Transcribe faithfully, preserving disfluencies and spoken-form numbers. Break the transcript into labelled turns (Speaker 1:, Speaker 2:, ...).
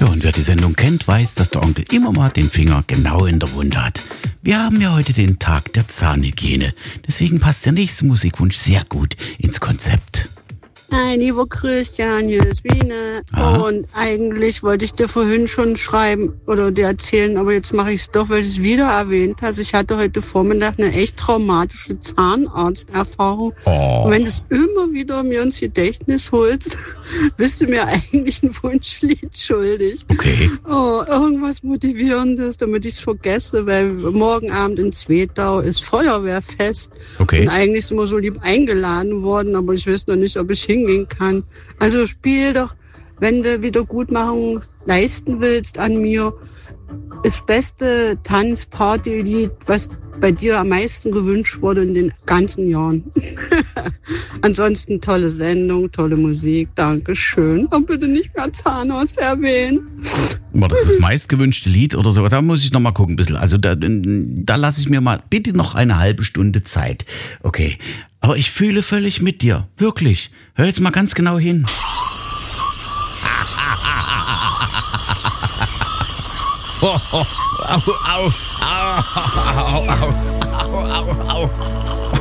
Speaker 1: Ja, und wer die Sendung kennt, weiß, dass der Onkel immer mal den Finger genau in der Wunde hat. Wir haben ja heute den Tag der Zahnhygiene. Deswegen passt der nächste Musikwunsch sehr gut ins Konzept.
Speaker 2: Hi, lieber Christian, hier ist Wiene.
Speaker 1: Aha.
Speaker 2: Und eigentlich wollte ich dir vorhin schon schreiben oder dir erzählen, aber jetzt mache ich es doch, weil du es wieder erwähnt hast. Ich hatte heute Vormittag eine echt traumatische Zahnarzterfahrung.
Speaker 1: Oh.
Speaker 2: Und wenn du es immer wieder mir ins Gedächtnis holst, bist du mir eigentlich ein Wunschlied schuldig.
Speaker 1: Okay.
Speaker 2: Oh, irgendwas Motivierendes, damit ich es vergesse, weil morgen Abend in Zwetau ist Feuerwehrfest.
Speaker 1: Okay.
Speaker 2: Und eigentlich sind wir so lieb eingeladen worden, aber ich weiß noch nicht, ob ich hingehen kann. Also spiel doch, wenn du Wiedergutmachung leisten willst an mir, das beste Tanz-Party-Lied, was bei dir am meisten gewünscht wurde in den ganzen Jahren. Ansonsten tolle Sendung, tolle Musik, Dankeschön. Und bitte nicht mehr Zahnarzt erwähnen.
Speaker 1: War das das meistgewünschte Lied oder so? Da muss ich noch mal gucken ein bisschen. Also da, da lasse ich mir mal bitte noch eine halbe Stunde Zeit. Okay, aber ich fühle völlig mit dir. Wirklich. Hör jetzt mal ganz genau hin. Oh, oh, au, au, au, au, au, au, au, au.